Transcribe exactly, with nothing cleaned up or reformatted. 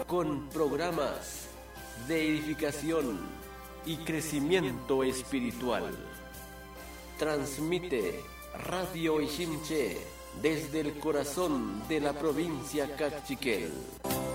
con programas de edificación y crecimiento espiritual. Transmite Radio Iximché desde el corazón de la provincia Cachiquel.